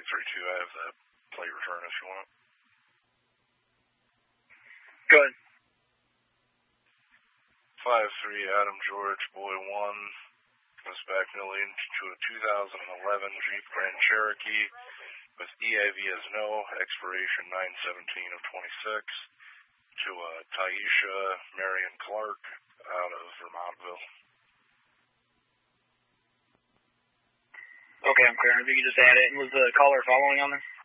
I have that plate return if you want. Go ahead. 5-3 Adam George, boy 1, goes back newly to a 2011 Jeep Grand Cherokee with EIV as no, expiration 9/17 of 26, to Taisha Marion Clark out of Vermontville. Okay, I'm clear. If you could just add it. And was the caller following on this?